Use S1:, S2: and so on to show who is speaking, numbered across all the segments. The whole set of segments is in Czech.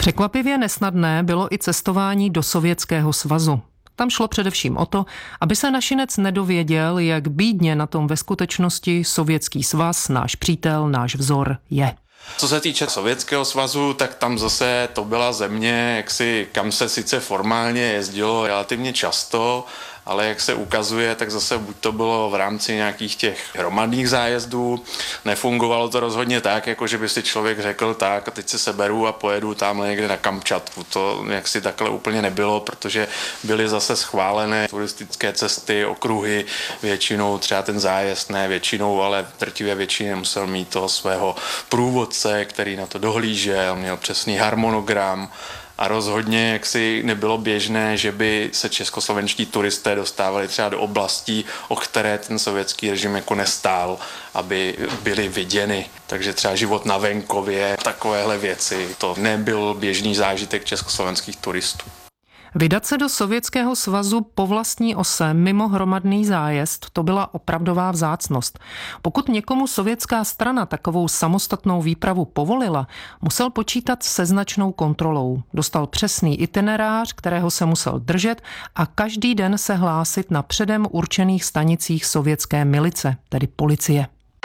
S1: Překvapivě nesnadné bylo i cestování do Sovětského svazu. Tam šlo především o to, aby se našinec nedověděl, jak bídně na tom ve skutečnosti Sovětský svaz, náš přítel, náš vzor je.
S2: Co se týče Sovětského svazu, tak tam zase to byla země, kam se sice formálně jezdilo relativně často, ale jak se ukazuje, tak zase buď to bylo v rámci nějakých těch hromadných zájezdů, nefungovalo to rozhodně tak, jako že by si člověk řekl tak a teď se seberu a pojedu tamhle někde na Kamčatku. To jaksi takhle úplně nebylo, protože byly zase schválené turistické cesty, okruhy, většinou třeba ten zájezd, ne většinou, ale v drtivé většině musel mít toho svého průvodce, který na to dohlížel, měl přesný harmonogram. A rozhodně jaksi nebylo běžné, že by se českoslovenští turisté dostávali třeba do oblastí, o které ten sovětský režim jako nestál, aby byly viděny. Takže třeba život na venkově, takovéhle věci, to nebyl běžný zážitek československých turistů.
S1: Vydat se do Sovětského svazu po vlastní ose mimo hromadný zájezd, to byla opravdová vzácnost. Pokud někomu sovětská strana takovou samostatnou výpravu povolila, musel počítat se značnou kontrolou. Dostal přesný itinerář, kterého se musel držet a každý den se hlásit na předem určených stanicích sovětské milice, tedy policie.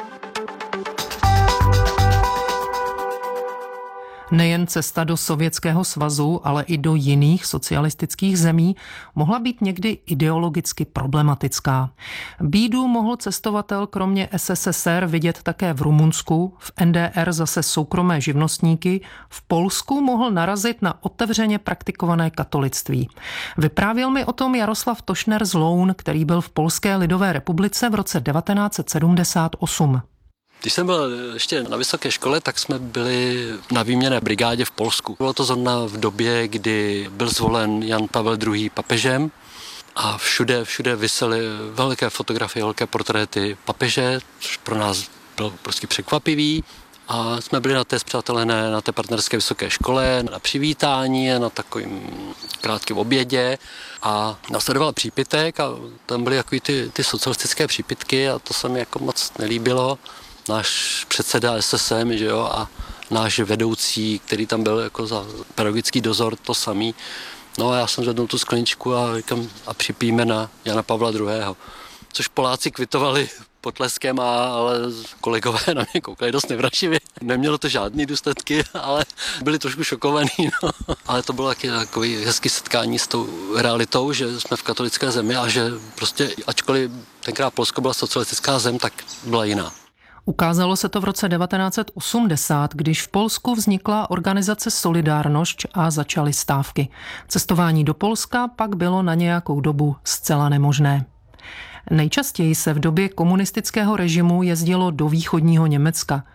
S1: Nejen cesta do Sovětského svazu, ale i do jiných socialistických zemí mohla být někdy ideologicky problematická. Bídu mohl cestovatel kromě SSSR vidět také v Rumunsku, v NDR zase soukromé živnostníky, v Polsku mohl narazit na otevřeně praktikované katolictví. Vyprávěl mi o tom Jaroslav Tošner z Loun, který byl v Polské lidové republice v roce 1978.
S3: Když jsem byl ještě na vysoké škole, tak jsme byli na výměnné brigádě v Polsku. Bylo to zrovna v době, kdy byl zvolen Jan Pavel II. Papežem a všude visely velké fotografie, velké portréty papeže, což pro nás bylo prostě překvapivý. A jsme byli na té spřátelené, na té partnerské vysoké škole, na přivítání, na takovým krátkém obědě a následoval přípitek a tam byly jako ty socialistické přípitky a to se mi jako moc nelíbilo. Náš předseda SSM, že jo, a náš vedoucí, který tam byl jako za pedagogický dozor, to samý. No a já jsem zvednul tu skleničku a říkám, a připijme na Jana Pavla II. Což Poláci kvitovali potleskem, ale kolegové na mě koukali dost nevraživě. Nemělo to žádný důsledky, ale byli trošku šokovaní. No. Ale to bylo takový hezký setkání s tou realitou, že jsme v katolické zemi a že prostě, ačkoliv tenkrát Polsko byla socialistická zem, tak byla jiná.
S1: Ukázalo se to v roce 1980, když v Polsku vznikla organizace Solidárnosť a začaly stávky. Cestování do Polska pak bylo na nějakou dobu zcela nemožné. Nejčastěji se v době komunistického režimu jezdilo do východního Německa.